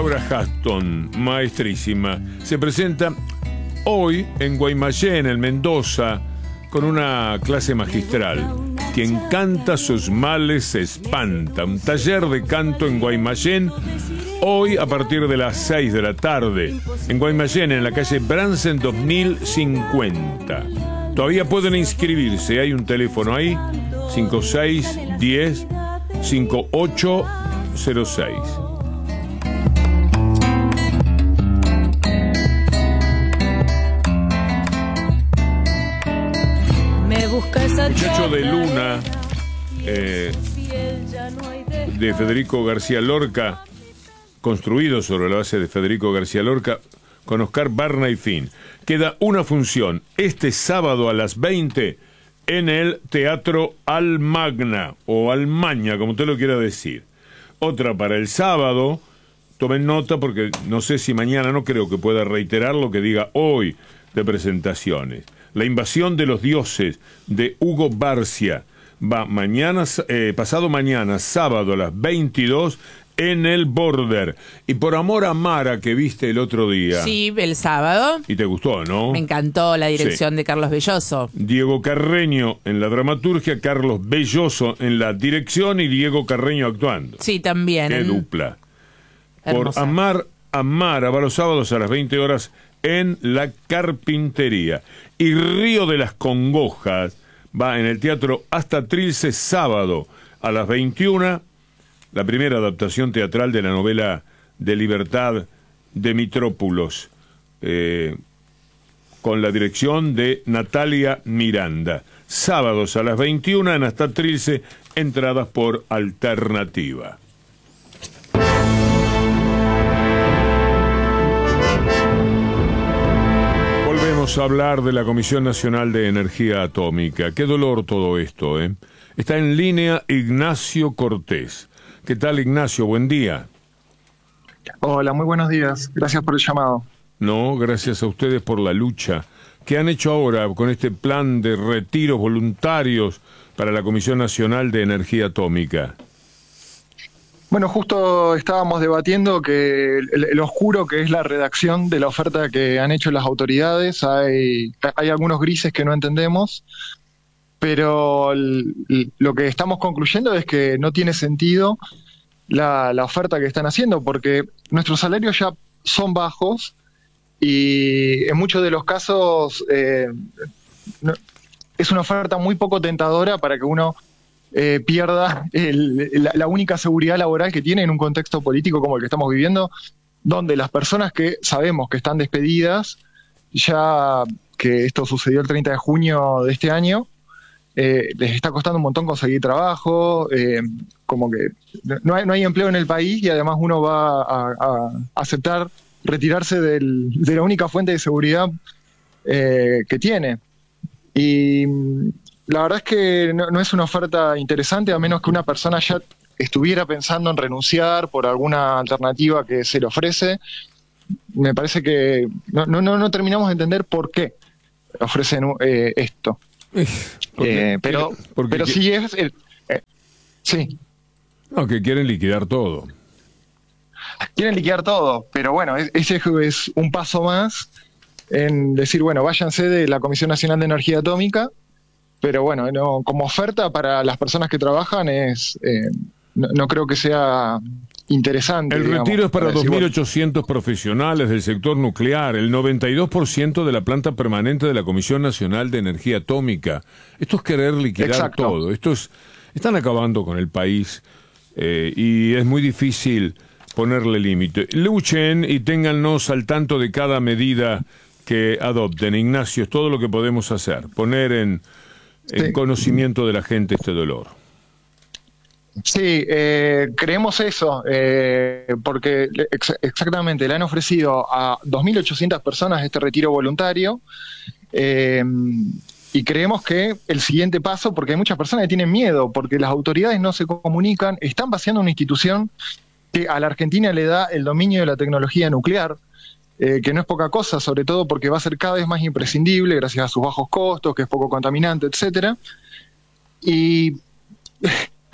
Laura Huston, maestrísima, se presenta hoy en Guaymallén, en Mendoza, con una clase magistral. Quien canta sus males se espanta. Un taller de canto en Guaymallén, hoy a partir de las 6 de la tarde. En Guaymallén, en la calle Bransen 2050. Todavía pueden inscribirse, hay un teléfono ahí, 5610-5806. Muchacho de Luna, de Federico García Lorca, construido sobre la base de Federico García Lorca, con Oscar Barnayfin. Queda una función este sábado a las 20 en el Teatro Almagna, o Almaña, como usted lo quiera decir. Otra para el sábado, tomen nota porque no sé si mañana, no creo que pueda reiterar lo que diga hoy de presentaciones. La invasión de los dioses, de Hugo Barcia, va mañana, pasado mañana, sábado a las 22, en el Border. Y Por amor a Mara, que viste el otro día. Sí, el sábado. Y te gustó, ¿no? Me encantó la dirección Sí. de Carlos Belloso. Diego Carreño en la dramaturgia, Carlos Belloso en la dirección y Diego Carreño actuando. Sí, también. Qué dupla. Hermosa. Por amar a Mara va los sábados a las 20 horas en La Carpintería. Y Río de las Congojas va en el Teatro Hasta Trilce, sábado a las 21, la primera adaptación teatral de la novela de Libertad de Mitrópulos, con la dirección de Natalia Miranda. Sábados a las 21 en Hasta Trilce, entradas por Alternativa. Volvemos a hablar de la Comisión Nacional de Energía Atómica. Qué dolor todo esto, ¿eh? Está en línea Ignacio Cortés. ¿Qué tal, Ignacio? Buen día. Hola, muy buenos días. Gracias por el llamado. No, gracias a ustedes por la lucha. ¿Qué han hecho ahora con este plan de retiros voluntarios para la Comisión Nacional de Energía Atómica? Bueno, justo estábamos debatiendo que el oscuro que es la redacción de la oferta que han hecho las autoridades. Hay algunos grises que no entendemos, pero lo que estamos concluyendo es que no tiene sentido la oferta que están haciendo, porque nuestros salarios ya son bajos y en muchos de los casos es una oferta muy poco tentadora para que uno pierda la única seguridad laboral que tiene en un contexto político como el que estamos viviendo, donde las personas que sabemos que están despedidas, ya que esto sucedió el 30 de junio de este año, les está costando un montón conseguir trabajo, como que no hay empleo en el país y además uno va a aceptar retirarse de la única fuente de seguridad que tiene. Y la verdad es que no es una oferta interesante, a menos que una persona ya estuviera pensando en renunciar por alguna alternativa que se le ofrece. Me parece que no terminamos de entender por qué ofrecen esto. Pero sí es... sí. No, que quieren liquidar todo. Quieren liquidar todo, pero bueno, ese es un paso más en decir, bueno, váyanse de la Comisión Nacional de Energía Atómica, pero bueno, como oferta para las personas que trabajan no creo que sea interesante. El retiro es para 2.800 profesionales del sector nuclear, el 92% de la planta permanente de la Comisión Nacional de Energía Atómica. Esto es querer liquidar Exacto. todo. Están acabando con el país y es muy difícil ponerle límite. Luchen y téngannos al tanto de cada medida que adopten. Ignacio, es todo lo que podemos hacer, poner en conocimiento de la gente este dolor. Sí, creemos eso, porque exactamente le han ofrecido a 2.800 personas este retiro voluntario, y creemos que el siguiente paso, porque hay muchas personas que tienen miedo, porque las autoridades no se comunican, están vaciando una institución que a la Argentina le da el dominio de la tecnología nuclear, que no es poca cosa, sobre todo porque va a ser cada vez más imprescindible gracias a sus bajos costos, que es poco contaminante, etcétera. Y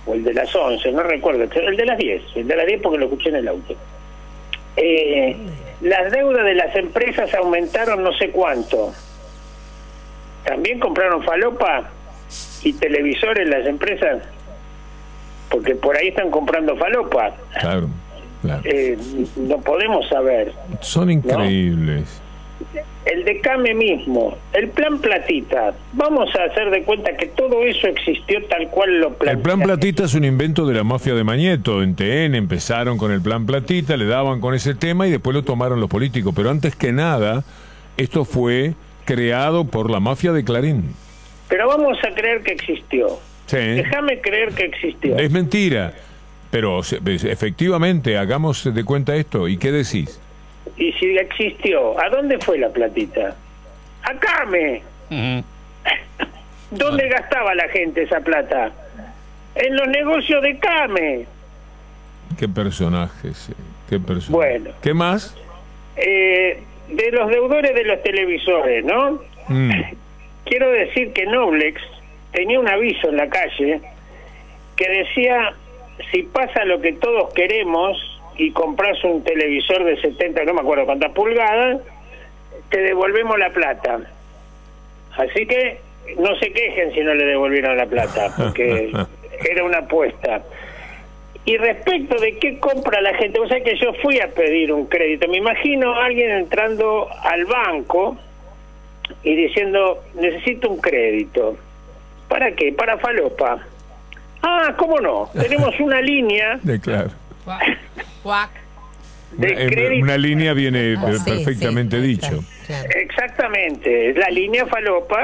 o el de las 11, no recuerdo, el de las 10 porque lo escuché en el auto. Las deudas de las empresas aumentaron no sé cuánto. ¿También compraron falopa y televisores las empresas? Porque por ahí están comprando falopa. Claro. No podemos saber. Son increíbles. ¿No? El decame mismo, el plan Platita, vamos a hacer de cuenta que todo eso existió tal cual lo plantearon. El plan Platita es un invento de la mafia de Mañeto. En TN empezaron con el plan Platita, le daban con ese tema y después lo tomaron los políticos. Pero antes que nada, esto fue creado por la mafia de Clarín. Pero vamos a creer que existió. Sí. Déjame creer que existió. Es mentira. Pero efectivamente, hagamos de cuenta esto. ¿Y qué decís? Y si existió, ¿a dónde fue la platita? ¡A Came! ¿Dónde gastaba la gente esa plata? En los negocios de Came. Qué personaje, sí. Qué personaje. Bueno. ¿Qué más? De los deudores de los televisores, ¿no? Quiero decir que Noblex tenía un aviso en la calle que decía: si pasa lo que todos queremos y compras un televisor de 70, no me acuerdo cuántas pulgadas, te devolvemos la plata. Así que no se quejen si no le devolvieron la plata, porque era una apuesta. Y respecto de qué compra la gente, o sea que yo fui a pedir un crédito, me imagino a alguien entrando al banco y diciendo: necesito un crédito. ¿Para qué? Para falopa. Ah, ¿cómo no? Tenemos una línea de claro. de crédito. Una línea viene perfectamente dicho. Claro. Exactamente, la línea falopa.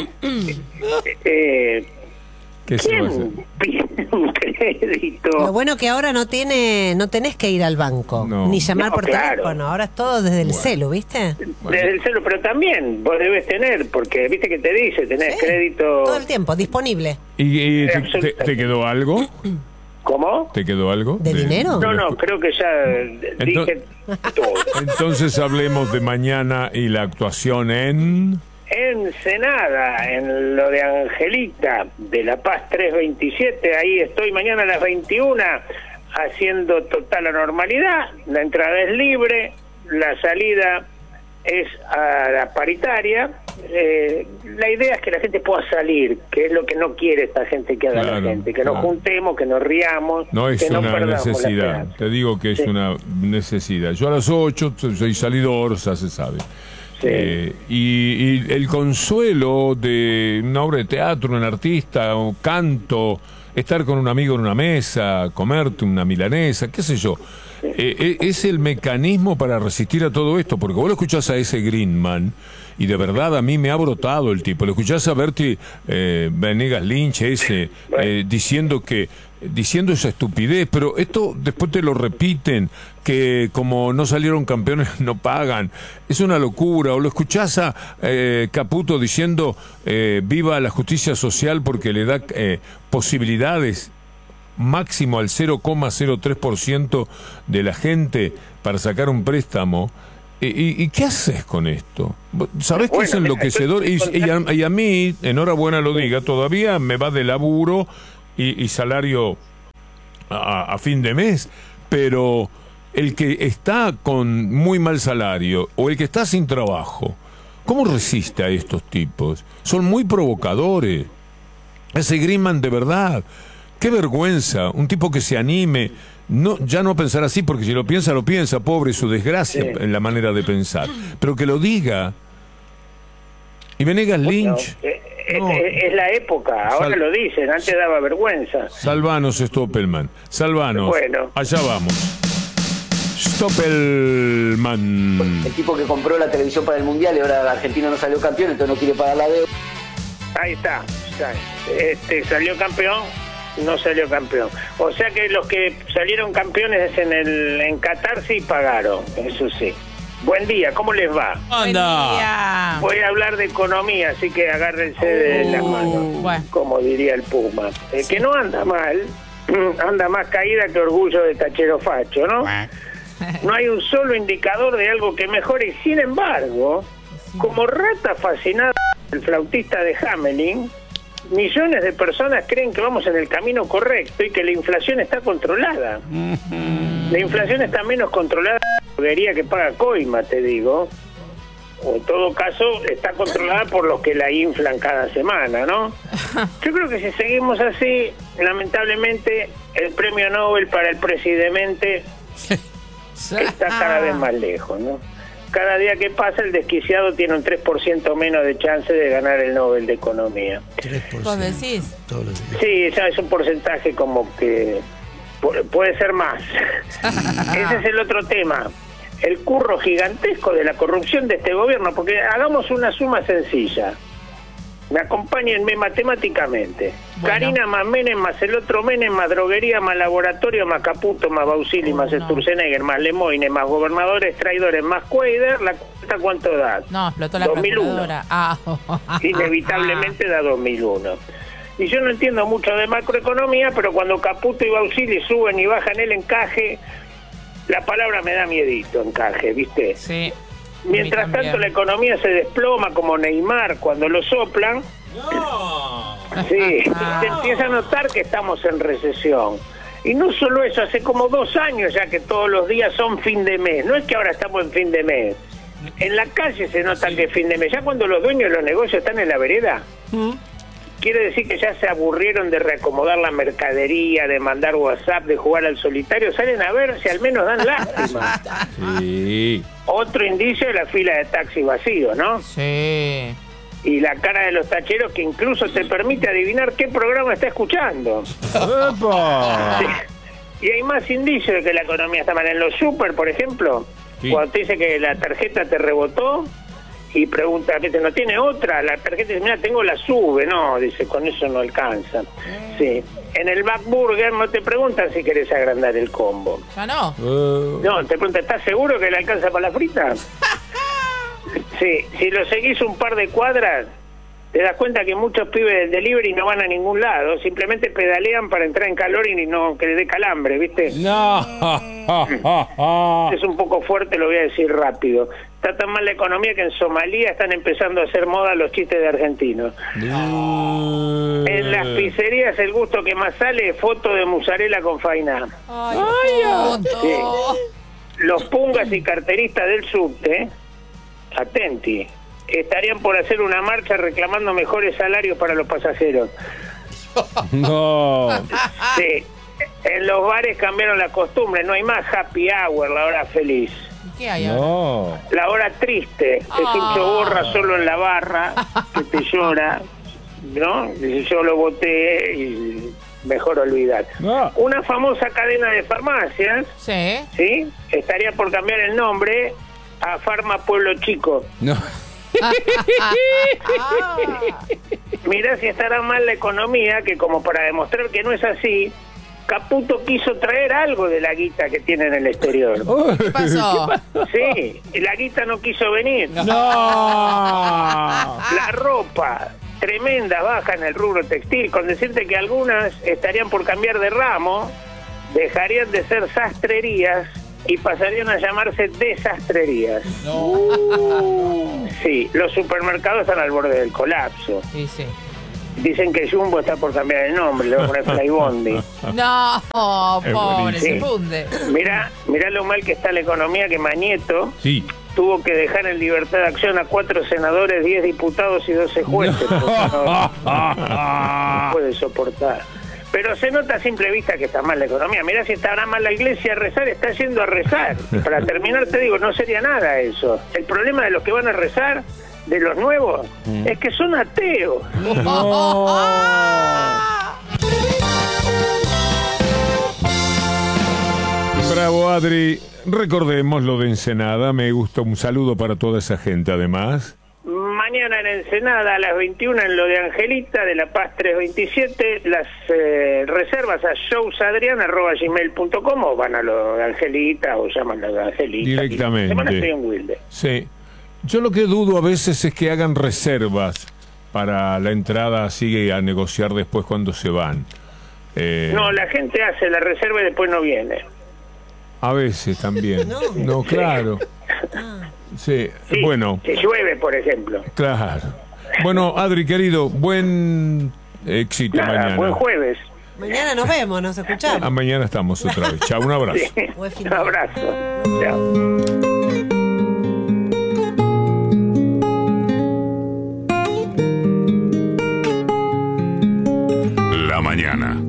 ¿Quién pide un crédito? Lo bueno que ahora no tenés que ir al banco, ni llamar por teléfono, ahora es todo desde el celu, ¿viste? Desde el celu, pero también vos debes tener, porque viste que te dice, tenés crédito... Todo el tiempo, disponible. ¿Y te quedó algo? ¿Cómo? ¿Te quedó algo? ¿De dinero? No, creo que ya dije todo. Entonces hablemos de mañana y la actuación en Ensenada, en lo de Angelita, de La Paz 327, ahí estoy mañana a las 21, haciendo total anormalidad, la entrada es libre, la salida es a la paritaria, la idea es que la gente pueda salir, que es lo que no quiere esta gente que haga la gente, que nos juntemos, que nos riamos, no es que no una perdamos necesidad, te digo que es una necesidad. Yo a las 8 soy salidor, ya se sabe. Sí. Y el consuelo de una obra de teatro, un artista, un canto, estar con un amigo en una mesa, comerte una milanesa, qué sé yo, es el mecanismo para resistir a todo esto, porque vos lo escuchás a ese Greenman y de verdad a mí me ha brotado el tipo, lo escuchás a Bertie Venegas Lynch diciendo esa estupidez, pero esto después te lo repiten, que como no salieron campeones no pagan, es una locura. O lo escuchás a Caputo diciendo viva la justicia social porque le da posibilidades máximo al 0,03% de la gente para sacar un préstamo. ¿Y qué haces con esto? ¿Sabés que es enloquecedor? Y a mí, enhorabuena lo diga, todavía me va de laburo y salario a fin de mes, pero el que está con muy mal salario o el que está sin trabajo, ¿cómo resiste a estos tipos? Son muy provocadores. Ese Greenman, de verdad, qué vergüenza, un tipo que se anime, ya no pensar así, porque si lo piensa, pobre, su desgracia en la manera de pensar, pero que lo diga. Y Venegas Lynch... Es la época, ahora lo dicen, antes daba vergüenza. Salvanos, Stoppelman, salvanos. Bueno. Allá vamos. Stoppelman. El tipo que compró la televisión para el Mundial y ahora Argentina no salió campeón, entonces no quiere pagar la deuda. Ahí está. Salió campeón, no salió campeón. O sea que los que salieron campeones en Qatar sí pagaron, eso sí. Buen día, ¿cómo les va? ¡Anda! Voy a hablar de economía, así que agárrense de las manos, como diría el Puma. Que no anda mal, anda más caída que orgullo de tachero facho, ¿no? No hay un solo indicador de algo que mejore, y sin embargo, como rata fascinada del flautista de Hamelin, millones de personas creen que vamos en el camino correcto y que la inflación está controlada. La inflación está menos controlada que la droguería que paga coima, te digo. O en todo caso, está controlada por los que la inflan cada semana, ¿no? Yo creo que si seguimos así, lamentablemente, el premio Nobel para el presidente está cada vez más lejos, ¿no? Cada día que pasa, el desquiciado tiene un 3% menos de chance de ganar el Nobel de Economía. 3%. ¿Vos decís? Todos los días. Sí, ya es un porcentaje como que puede ser más. Ese es el otro tema. El curro gigantesco de la corrupción de este gobierno, porque hagamos una suma sencilla. Me acompáñenme matemáticamente. Bueno. Karina más Menem, más el otro Menem, más droguería, más laboratorio, más Caputo, más Bausili, más Sturzenegger, más Lemoyne, más gobernadores traidores, más Cuader, ¿la cuenta cuánto da? No, explotó la 2001. Inevitablemente da 2001. Y yo no entiendo mucho de macroeconomía, pero cuando Caputo y Bausili suben y bajan el encaje, la palabra me da miedito, encaje, ¿viste? Sí. Mientras tanto la economía se desploma como Neymar cuando lo soplan. ¡No! Sí, y se empieza a notar que estamos en recesión. Y no solo eso, hace como 2 años ya que todos los días son fin de mes. No es que ahora estamos en fin de mes. En la calle se nota que es fin de mes. Ya cuando los dueños de los negocios están en la vereda, quiere decir que ya se aburrieron de reacomodar la mercadería, de mandar WhatsApp, de jugar al solitario. Salen a ver si al menos dan lástima. Sí. Otro indicio de la fila de taxi vacío, ¿no? Sí. Y la cara de los tacheros que incluso te permite adivinar qué programa está escuchando. Sí. Y hay más indicios de que la economía está mal. En los super, por ejemplo, cuando te dice que la tarjeta te rebotó y pregunta, ¿qué no tiene otra? La tarjeta dice, mira, tengo la sube. No, dice, con eso no alcanza. Sí. En el Backburger no te preguntan si querés agrandar el combo. ¿Ya no? No, te preguntan, ¿estás seguro que le alcanza para la frita? Sí, si lo seguís un par de cuadras, te das cuenta que muchos pibes del delivery no van a ningún lado, simplemente pedalean para entrar en calor y no que les dé calambre, ¿viste? No. Es un poco fuerte, lo voy a decir rápido. Está tan mal la economía que en Somalia están empezando a hacer moda los chistes de argentinos. En las pizzerías el gusto que más sale es foto de mozzarella con faina. Sí. Los pungas y carteristas del subte, atenti, estarían por hacer una marcha reclamando mejores salarios para los pasajeros. No. Sí. En los bares cambiaron la costumbre, no hay más happy hour, la hora feliz. ¿Qué hay ahora? No. La hora triste, es un choborra solo en la barra, que te llora, ¿no? Dice, yo lo voté y mejor olvidar. No. Una famosa cadena de farmacias, ¿sí? Estaría por cambiar el nombre a Farma Pueblo Chico. No. Mirá si estará mal la economía, que como para demostrar que no es así, Caputo quiso traer algo de la guita que tiene en el exterior. ¿Qué pasó? Sí, y la guita no quiso venir. No. La ropa, tremenda baja en el rubro textil, con decirte que algunas estarían por cambiar de ramo, dejarían de ser sastrerías y pasarían a llamarse desastrerías. No. Sí, los supermercados están al borde del colapso. Sí, sí. Dicen que Jumbo está por cambiar el nombre, le va a poner Flybondi. No, pobre, sí. Se funde. Mirá lo mal que está la economía, que Mañeto tuvo que dejar en libertad de acción a 4 senadores, 10 diputados y 12 jueces. No puede soportar. Pero se nota a simple vista que está mal la economía. Mirá si estará mal la iglesia a rezar, está yendo a rezar. Para terminar te digo, no sería nada eso. El problema de los que van a rezar, de los nuevos, es que son ateos. Bravo, Adri. Recordemos lo de Ensenada. Me gusta un saludo para toda esa gente, además. Mañana en Ensenada a las 21 en lo de Angelita de La Paz 327, las reservas a showsadrian@gmail.com o van a lo de Angelita o llaman a lo de Angelita. Directamente. Semana estoy en Wilde. Sí. Yo lo que dudo a veces es que hagan reservas para la entrada así a negociar después cuando se van. No, la gente hace la reserva y después no viene. A veces también. No, claro. Sí, bueno. Si llueve, por ejemplo. Claro. Bueno, Adri, querido, buen Éxito mañana. Buen jueves. Mañana nos vemos, nos escuchamos. Mañana estamos otra vez. Chao, un abrazo. Sí, un abrazo. Chao. La mañana.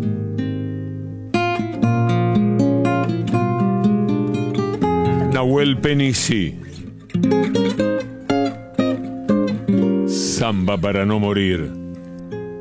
Nahuel Penici. Samba para no morir.